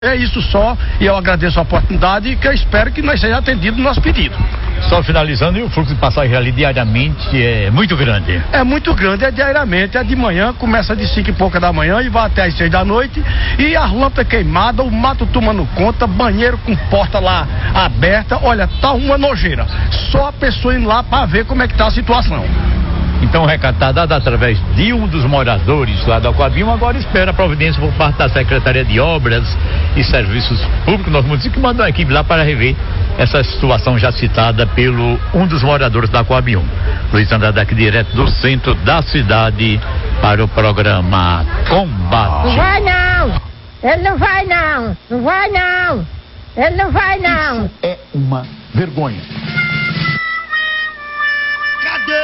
É isso só, e eu agradeço a oportunidade e que eu espero que nós seja atendido o nosso pedido. Só finalizando, e o fluxo de passagem ali diariamente é muito grande? É muito grande, é diariamente, é de manhã, começa de 5 e pouca da manhã e vai até as 6 da noite, e as lâmpadas queimadas, o mato tomando conta, banheiro com porta lá aberta, olha, tá uma nojeira. Só a pessoa indo lá para ver como é que tá a situação. Então o recado está dado através de um dos moradores lá da Aquabium, agora espera a providência por parte da Secretaria de Obras e Serviços Públicos do nosso município, que mandou a equipe lá para rever essa situação já citada pelo um dos moradores da Aquabium. Luiz Andrade aqui direto do centro da cidade para o programa Combate. Não vai não! Ele não vai não! Não vai não! Ele não vai não! Isso é uma vergonha.